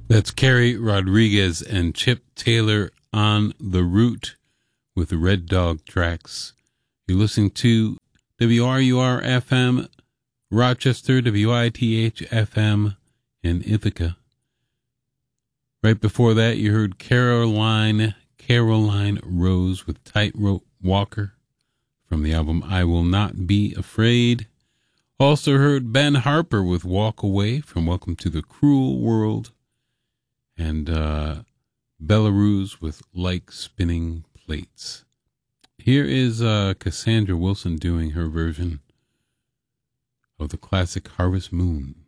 That's Carrie Rodriguez and Chip Taylor on the route with the Red Dog tracks. You're listening to WRUR FM Rochester, WITH FM in Ithaca. Right before that, you heard Caroline Rose with Tightrope Walker from the album I Will Not Be Afraid. Also heard Ben Harper with Walk Away from Welcome to the Cruel World. And Belarus with Like Spinning Plates. Here is Cassandra Wilson doing her version of the classic Harvest Moon.